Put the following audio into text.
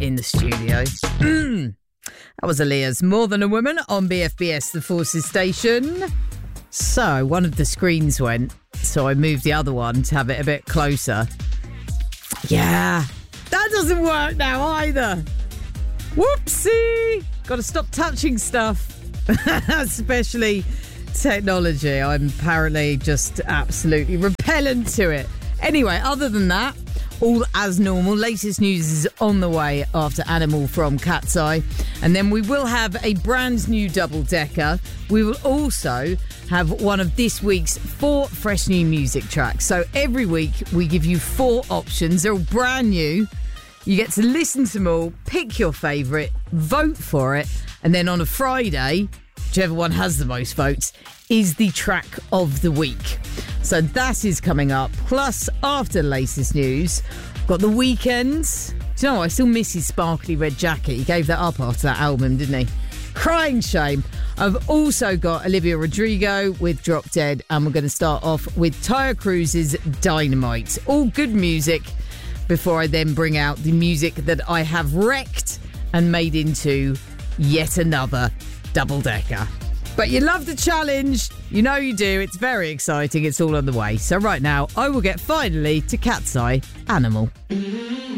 in the studio. That was Aaliyah's More Than a Woman on BFBS, the Forces station. So one of the screens went, so I moved the other one to have it a bit closer. Yeah, that doesn't work now either. Whoopsie! Got to stop touching stuff, especially technology. I'm apparently just absolutely repellent to it. Anyway, other than that, all as normal. Latest news is on the way after Animal from Cat's Eye. And then we will have a brand new double-decker. We will also have one of this week's 4 fresh new music tracks. So every week we give you 4 options. They're all brand new. You get to listen to them all, pick your favourite, vote for it. And then on a Friday, whichever one has the most votes, is the track of the week. So that is coming up. Plus, after the latest news, got The Weeknd. Do you know what? I still miss his sparkly red jacket. He gave that up after that album, didn't he? Crying shame. I've also got Olivia Rodrigo with Drop Dead. And we're going to start off with Tyre Cruz's Dynamite. All good music before I then bring out the music that I have wrecked and made into yet another double-decker. But you love the challenge. You know you do. It's very exciting. It's all on the way. So right now, I will get finally to Cat's Eye, Animal.